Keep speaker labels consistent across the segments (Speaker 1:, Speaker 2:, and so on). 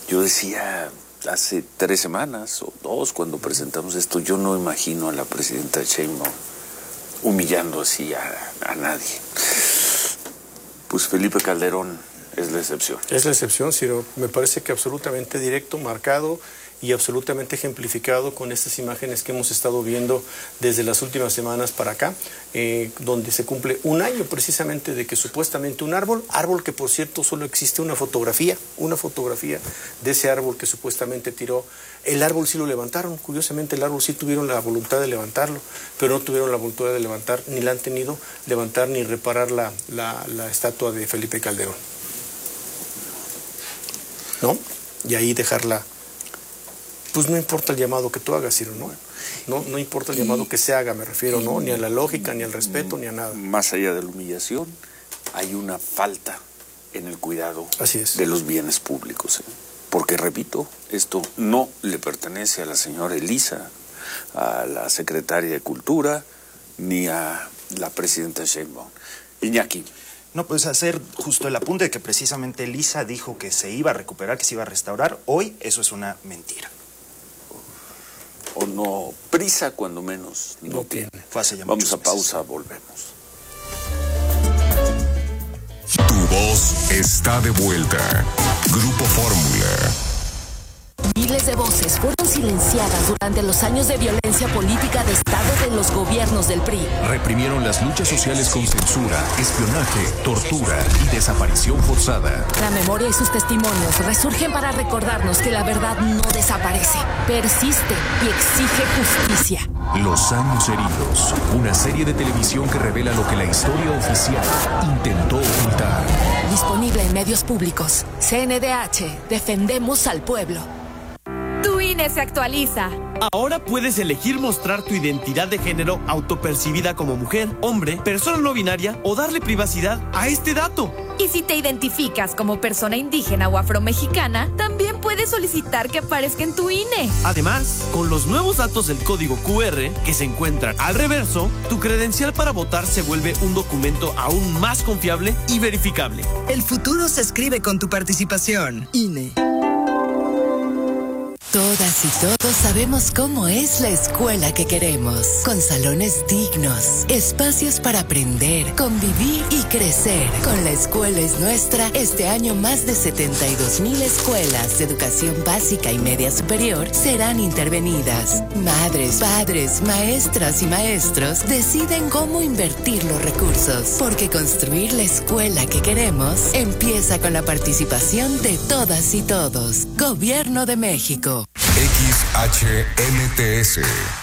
Speaker 1: Yo decía hace 3 semanas o 2 cuando presentamos esto, yo no imagino a la presidenta Sheinbaum humillando así a nadie. Pues Felipe Calderón es la excepción.
Speaker 2: Es la excepción, Ciro. Me parece que absolutamente directo, marcado y absolutamente ejemplificado con estas imágenes que hemos estado viendo desde las últimas semanas para acá, donde se cumple 1 año precisamente de que supuestamente un árbol que por cierto solo existe una fotografía de ese árbol que supuestamente tiró. El árbol sí lo levantaron, curiosamente el árbol sí tuvieron la voluntad de levantarlo, pero no tuvieron la voluntad de levantar, ni la han tenido, levantar ni reparar la estatua de Felipe Calderón. ¿No? Y ahí dejarla. Pues no importa el llamado que tú hagas, Ciro, ¿no? No importa el llamado que se haga, me refiero, ¿no? Ni a la lógica, ni al respeto, ni a nada.
Speaker 1: Más allá de la humillación, hay una falta en el cuidado
Speaker 2: Así es.
Speaker 1: de los bienes públicos. Porque, repito, esto no le pertenece a la señora Elisa, a la secretaria de Cultura, ni a la presidenta Sheinbaum. Iñaki.
Speaker 3: No, pues hacer justo el apunte de que precisamente Elisa dijo que se iba a recuperar, que se iba a restaurar. Hoy eso es una mentira.
Speaker 1: O no, prisa cuando menos no tiene.
Speaker 3: Fue hace ya
Speaker 1: Vamos
Speaker 3: muchos
Speaker 1: a
Speaker 3: meses.
Speaker 1: pausa, volvemos.
Speaker 4: Tu voz está de vuelta. Grupo Fórmula.
Speaker 5: Miles de voces fueron silenciadas durante los años de violencia política de Estado de los gobiernos del PRI.
Speaker 6: Reprimieron las luchas sociales con censura, espionaje, tortura y desaparición forzada.
Speaker 5: La memoria y sus testimonios resurgen para recordarnos que la verdad no desaparece, persiste y exige justicia.
Speaker 6: Los años heridos, una serie de televisión que revela lo que la historia oficial intentó ocultar.
Speaker 5: Disponible en medios públicos. CNDH, defendemos al pueblo.
Speaker 7: Tu INE se actualiza.
Speaker 8: Ahora puedes elegir mostrar tu identidad de género autopercibida como mujer, hombre, persona no binaria o darle privacidad a este dato.
Speaker 7: Y si te identificas como persona indígena o afromexicana, también puedes solicitar que aparezca en tu INE.
Speaker 8: Además, con los nuevos datos del código QR que se encuentran al reverso, tu credencial para votar se vuelve un documento aún más confiable y verificable.
Speaker 9: El futuro se escribe con tu participación. INE.
Speaker 5: Todas y todos sabemos cómo es la escuela que queremos, con salones dignos, espacios para aprender, convivir y crecer. Con La Escuela es Nuestra, este año más de 72,000 escuelas de educación básica y media superior serán intervenidas. Madres, padres, maestras y maestros deciden cómo invertir los recursos, porque construir la escuela que queremos empieza con la participación de todas y todos. Gobierno de México.
Speaker 4: XHNTS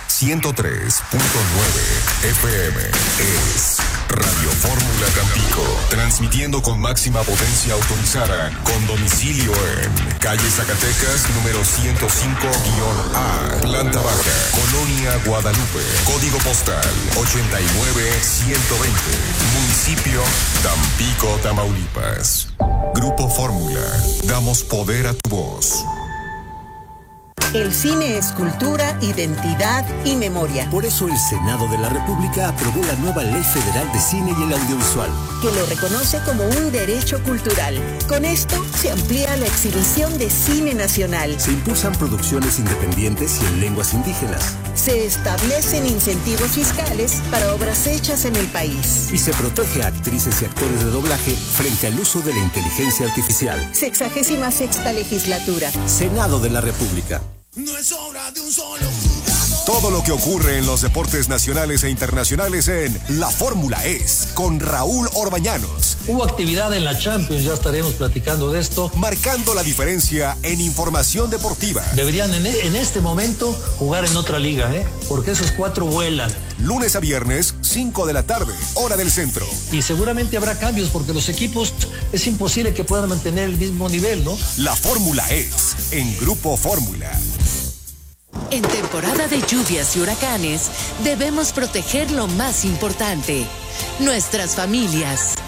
Speaker 4: 103.9 FM es Radio Fórmula Tampico, transmitiendo con máxima potencia autorizada, con domicilio en calle Zacatecas, número 105-A, planta baja, Colonia Guadalupe, código postal 89120, municipio Tampico, Tamaulipas. Grupo Fórmula, damos poder a tu voz.
Speaker 10: El cine es cultura, identidad y memoria.
Speaker 11: Por eso el Senado de la República aprobó la nueva Ley Federal de Cine y el Audiovisual,
Speaker 10: que lo reconoce como un derecho cultural. Con esto se amplía la exhibición de cine nacional.
Speaker 11: Se impulsan producciones independientes y en lenguas indígenas.
Speaker 10: Se establecen incentivos fiscales para obras hechas en el país.
Speaker 11: Y se protege a actrices y actores de doblaje frente al uso de la inteligencia artificial.
Speaker 10: 66ª legislatura.
Speaker 11: Senado de la República.
Speaker 4: No es obra de un solo jugador. Todo lo que ocurre en los deportes nacionales e internacionales en La Fórmula Es, con Raúl Orbañanos.
Speaker 12: Hubo actividad en la Champions, ya estaremos platicando de esto.
Speaker 4: Marcando la diferencia en información deportiva.
Speaker 12: Deberían en este momento jugar en otra liga, porque esos 4 vuelan.
Speaker 4: Lunes a viernes, 5 de la tarde, hora del centro.
Speaker 12: Y seguramente habrá cambios porque los equipos es imposible que puedan mantener el mismo nivel, ¿no?
Speaker 4: La Fórmula Es, en Grupo Fórmula.
Speaker 5: En temporada de lluvias y huracanes, debemos proteger lo más importante, nuestras familias.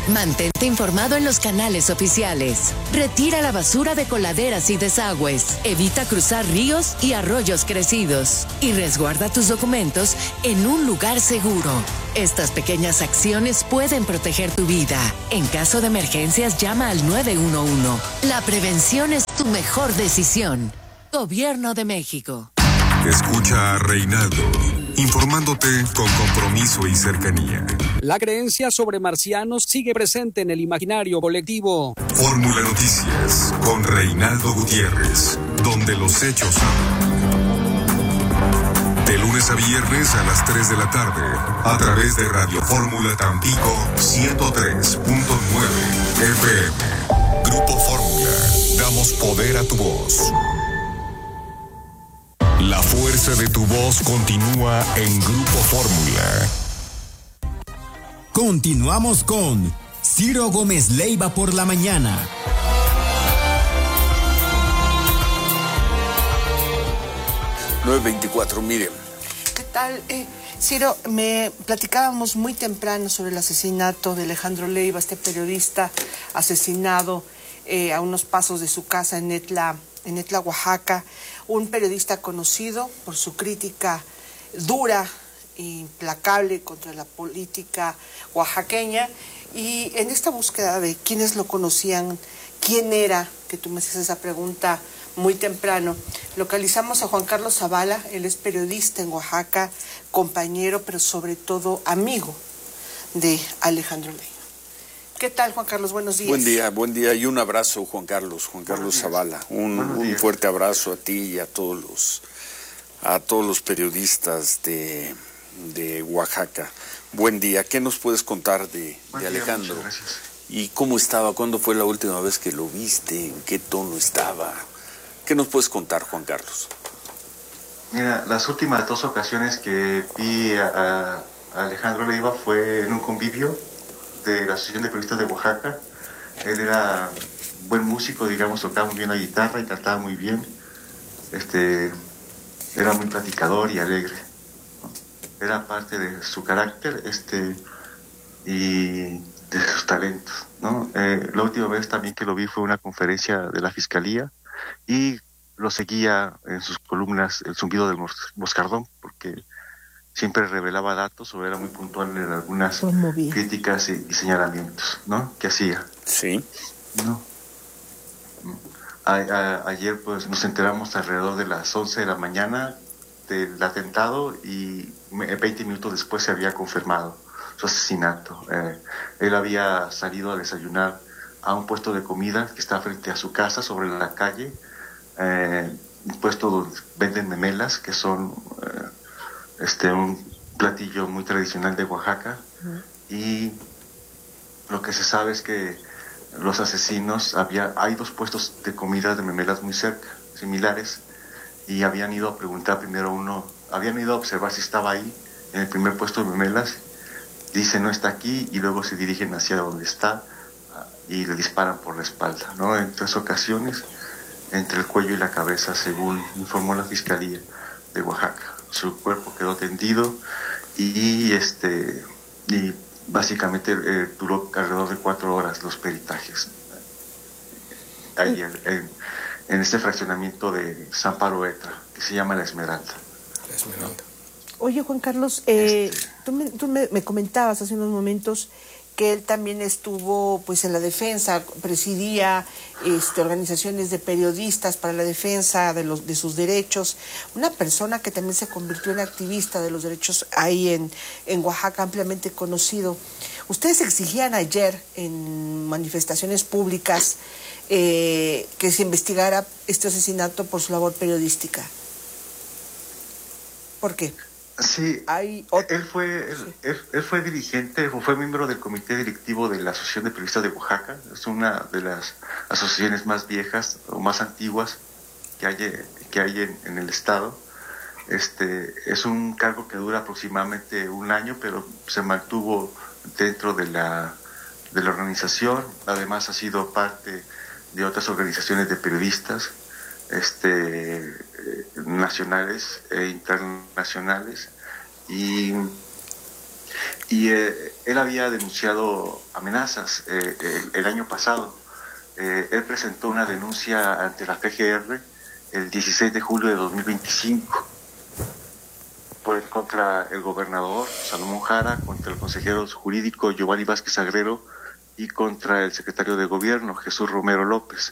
Speaker 5: Mantente informado en los canales oficiales. Retira la basura de coladeras y desagües. Evita cruzar ríos y arroyos crecidos. Y resguarda tus documentos en un lugar seguro. Estas pequeñas acciones pueden proteger tu vida. En caso de emergencias, llama al 911. La prevención es tu mejor decisión. Gobierno de México.
Speaker 4: Escucha a Reinaldo, informándote con compromiso y cercanía.
Speaker 13: La creencia sobre marcianos sigue presente en el imaginario colectivo.
Speaker 4: Fórmula Noticias con Reinaldo Gutiérrez, donde los hechos hablan. De lunes a viernes a las 3 de la tarde, a través de Radio Fórmula Tampico 103.9 FM. Grupo Fórmula, damos poder a tu voz. La fuerza de tu voz continúa en Grupo Fórmula.
Speaker 14: Continuamos con Ciro Gómez Leiva por la mañana.
Speaker 1: $9:24, miren.
Speaker 15: ¿Qué tal? Ciro, me platicábamos muy temprano sobre el asesinato de Alejandro Leiva, este periodista asesinado a unos pasos de su casa en Etla, Oaxaca. Un periodista conocido por su crítica dura e implacable contra la política oaxaqueña. Y en esta búsqueda de quienes lo conocían, quién era, que tú me hacías esa pregunta muy temprano, localizamos a Juan Carlos Zavala. Él es periodista en Oaxaca, compañero, pero sobre todo amigo de Alejandro Leiva. ¿Qué tal, Juan Carlos? Buenos días.
Speaker 1: Buen día y un abrazo, Juan Carlos Zavala. Un fuerte abrazo a ti y a todos los periodistas de Oaxaca. Buen día. ¿Qué nos puedes contar de Alejandro?
Speaker 16: Muchas gracias.
Speaker 1: ¿Y cómo estaba? ¿Cuándo fue la última vez que lo viste? ¿En qué tono estaba? ¿Qué nos puedes contar, Juan Carlos?
Speaker 16: Mira, las últimas 2 ocasiones que vi a Alejandro Leiva fue en un convivio de la Asociación de Periodistas de Oaxaca. Él era buen músico, digamos, tocaba muy bien la guitarra y cantaba muy bien. Era muy platicador y alegre, ¿no? Era parte de su carácter y de sus talentos, ¿no? La última vez también que lo vi fue una conferencia de la Fiscalía y lo seguía en sus columnas El Zumbido del Moscardón, porque siempre revelaba datos o era muy puntual en algunas críticas y señalamientos, ¿no?, que hacía.
Speaker 1: Sí.
Speaker 16: ¿No? Ayer pues nos enteramos alrededor de las 11 de la mañana del atentado y 20 minutos después se había confirmado su asesinato. Él había salido a desayunar a un puesto de comida que está frente a su casa sobre la calle, un puesto donde venden memelas, que son un platillo muy tradicional de Oaxaca. Y lo que se sabe es que los asesinos, hay 2 puestos de comida de memelas muy cerca, similares, y habían ido a preguntar primero habían ido a observar si estaba ahí, en el primer puesto de memelas, dice no está aquí, y luego se dirigen hacia donde está y le disparan por la espalda, ¿no? En 3 ocasiones, entre el cuello y la cabeza, según informó la Fiscalía de Oaxaca. Su cuerpo quedó tendido y básicamente duró alrededor de 4 horas los peritajes ahí en este fraccionamiento de San Paroetra, que se llama La Esmeralda.
Speaker 15: Oye, Juan Carlos, tú me comentabas hace unos momentos que él también estuvo pues en la defensa, presidía organizaciones de periodistas para la defensa de sus derechos, una persona que también se convirtió en activista de los derechos ahí en Oaxaca, ampliamente conocido. Ustedes exigían ayer en manifestaciones públicas que se investigara este asesinato por su labor periodística. ¿Por qué?
Speaker 16: Sí, él fue dirigente, fue miembro del comité directivo de la Asociación de Periodistas de Oaxaca. Es una de las asociaciones más viejas o más antiguas que hay en el estado. Es un cargo que dura aproximadamente 1 año, pero se mantuvo dentro de la organización. Además ha sido parte de otras organizaciones de periodistas nacionales e internacionales, y Y él había denunciado amenazas el año pasado. Él presentó una denuncia ante la FGR el 16 de julio de 2025 contra el gobernador Salomón Jara, contra el consejero jurídico Giovanni Vázquez Agrero y contra el secretario de gobierno Jesús Romero López.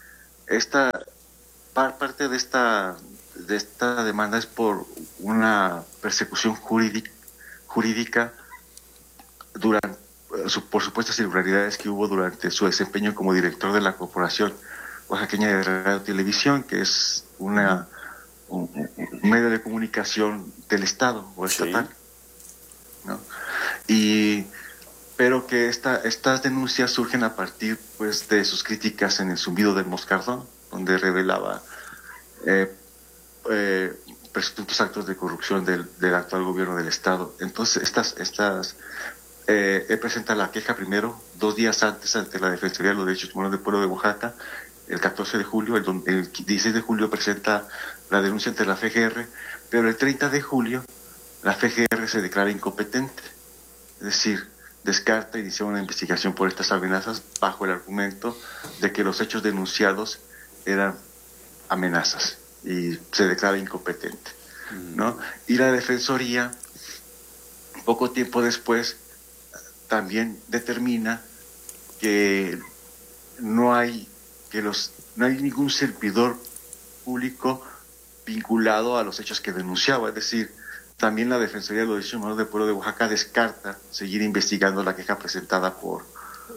Speaker 16: Parte de esta demanda es por una persecución jurídica por supuestas irregularidades que hubo durante su desempeño como director de la Corporación Oaxaqueña de Radio y Televisión, que es un medio de comunicación del Estado o estatal, ¿no? Pero que estas denuncias surgen a partir, pues, de sus críticas en El Zumbido del Moscardón, donde revelaba presuntos actos de corrupción del actual gobierno del Estado. Entonces, él presenta la queja primero, 2 días antes, ante la Defensoría de los Derechos Humanos del Pueblo de Oaxaca. El 14 de julio, el 16 de julio presenta la denuncia ante la FGR, pero el 30 de julio la FGR se declara incompetente, es decir, descarta iniciar una investigación por estas amenazas bajo el argumento de que los hechos denunciados eran amenazas y se declara incompetente, ¿no? Y la Defensoría, poco tiempo después, también determina que no hay ningún servidor público vinculado a los hechos que denunciaba. Es decir, también la Defensoría de los Derechos Humanos del Pueblo de Oaxaca descarta seguir investigando la queja presentada por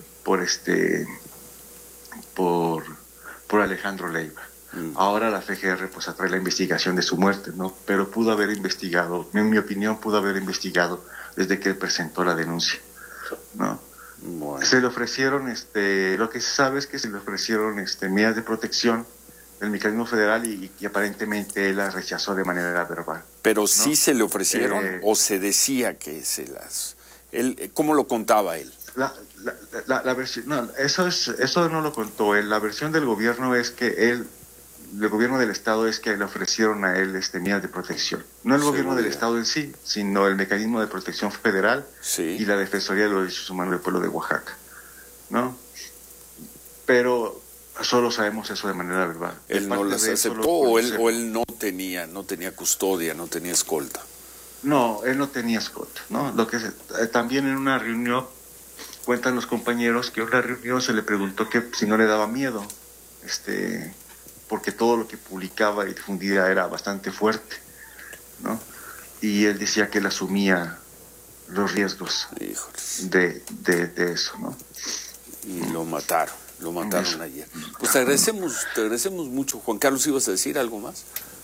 Speaker 16: Alejandro Leiva. Ahora la FGR pues atrae la investigación de su muerte, ¿no? Pero pudo haber investigado, en mi opinión, desde que él presentó la denuncia, ¿no? Bueno. Se le ofrecieron, lo que se sabe es que se le ofrecieron medidas de protección del mecanismo federal y aparentemente él las rechazó de manera verbal.
Speaker 1: Pero
Speaker 16: ¿no?
Speaker 1: sí se le ofrecieron o se decía que se las... ¿Cómo lo contaba él?
Speaker 16: La versión, no, eso no lo contó él. La versión del gobierno es que el gobierno del Estado es que le ofrecieron a él medidas de protección. No el gobierno del Estado en sí, sino el mecanismo de protección federal y la Defensoría de los Derechos Humanos del Pueblo de Oaxaca, ¿no? Pero solo sabemos eso de manera verbal.
Speaker 1: ¿Él no las aceptó o él no tenía custodia, no tenía escolta?
Speaker 16: No, él no tenía escolta, ¿no? También en una reunión, cuentan los compañeros que en una reunión se le preguntó que si no le daba miedo, porque todo lo que publicaba y difundía era bastante fuerte, ¿no? Y él decía que él asumía los riesgos de eso, ¿no?
Speaker 1: Y lo mataron ayer. Pues te agradecemos mucho. Juan Carlos, ¿ibas a decir algo más?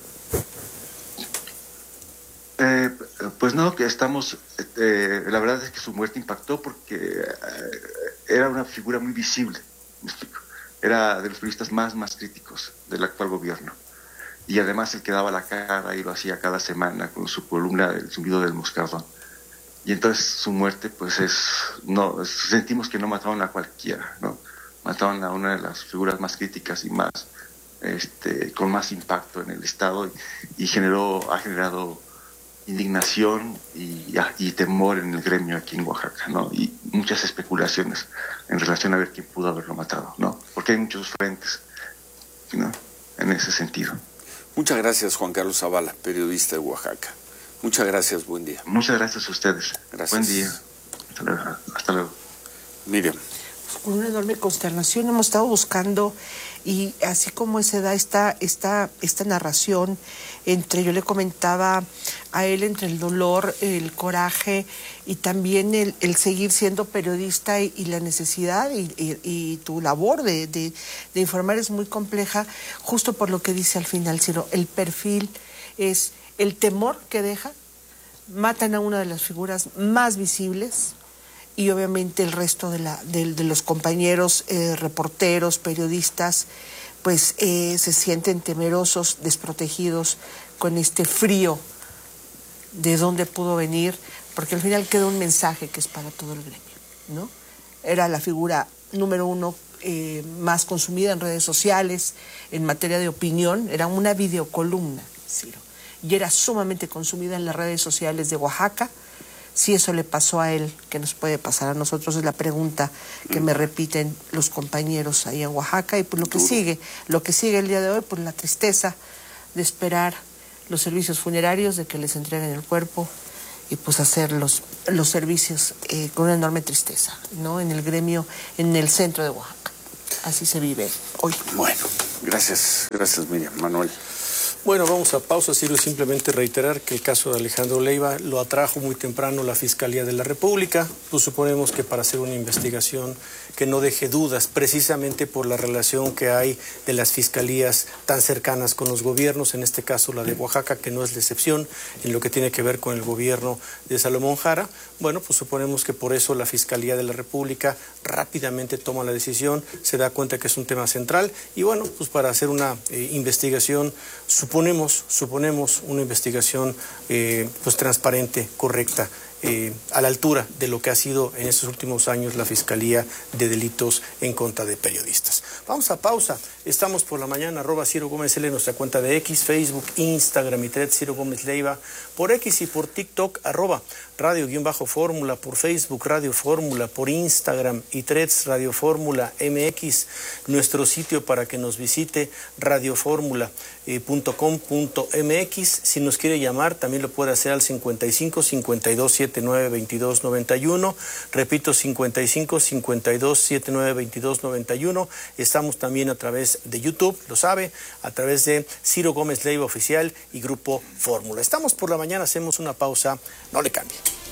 Speaker 16: Pues no, que estamos, la verdad es que su muerte impactó porque era una figura muy visible, ¿me explico? Era de los periodistas más críticos del actual gobierno. Y además él que daba la cara y lo hacía cada semana con su columna del Zumbido del Moscardón. Y entonces su muerte, pues sentimos que no mataron a cualquiera, ¿no? Mataron a una de las figuras más críticas y más, con más impacto en el Estado y ha generado indignación y temor en el gremio aquí en Oaxaca, ¿no? Y muchas especulaciones en relación a ver quién pudo haberlo matado, ¿no? Porque hay muchos frentes, ¿no? En ese sentido.
Speaker 1: Muchas gracias, Juan Carlos Zavala, periodista de Oaxaca. Muchas gracias, buen día.
Speaker 16: Muchas gracias a ustedes.
Speaker 1: Gracias.
Speaker 16: Buen día. Hasta luego.
Speaker 1: Miriam.
Speaker 15: Con una enorme consternación hemos estado buscando, y así como se da esta narración yo le comentaba a él, entre el dolor, el coraje y también el seguir siendo periodista y la necesidad y tu labor de informar es muy compleja, justo por lo que dice al final, Ciro, el perfil es el temor que deja, matan a una de las figuras más visibles, y obviamente el resto de los compañeros reporteros, periodistas, pues se sienten temerosos, desprotegidos, con este frío de dónde pudo venir, porque al final queda un mensaje que es para todo el gremio, ¿no? Era la figura número 1 más consumida en redes sociales, en materia de opinión, era una videocolumna, Ciro, y era sumamente consumida en las redes sociales de Oaxaca, Si eso le pasó a él, ¿qué nos puede pasar a nosotros? Es la pregunta que me repiten los compañeros ahí en Oaxaca. Y pues lo que sigue el día de hoy, pues la tristeza de esperar los servicios funerarios, de que les entreguen el cuerpo y pues hacer los servicios con una enorme tristeza, ¿no? En el gremio, en el centro de Oaxaca. Así se vive hoy.
Speaker 1: Bueno, gracias Miriam. Manuel.
Speaker 2: Bueno, vamos a pausa, Ciro, simplemente reiterar que el caso de Alejandro Leiva lo atrajo muy temprano la Fiscalía de la República. Pues suponemos que para hacer una investigación que no deje dudas, precisamente por la relación que hay de las fiscalías tan cercanas con los gobiernos, en este caso la de Oaxaca, que no es la excepción en lo que tiene que ver con el gobierno de Salomón Jara. Bueno, pues suponemos que por eso la Fiscalía de la República rápidamente toma la decisión, se da cuenta que es un tema central y bueno, pues para hacer una investigación, suponemos una investigación pues transparente, correcta, a la altura de lo que ha sido en estos últimos años la Fiscalía de Delitos en contra de periodistas. Vamos a pausa. Estamos por la mañana, @Ciro Gómez L, nuestra cuenta de X, Facebook, Instagram y Threads, Ciro Gómez Leiva, por X y por TikTok, @Radio_Fórmula, por Facebook, Radio Fórmula, por Instagram y Threads, Radio Fórmula MX, nuestro sitio para que nos visite, radioformula.com.mx. Si nos quiere llamar, también lo puede hacer al 55 52 79 22 91. Repito, 55 52 79 22 91. Estamos también a través de YouTube, lo sabe, a través de Ciro Gómez Leiva Oficial y Grupo Fórmula. Estamos por la mañana, hacemos una pausa, no le cambie.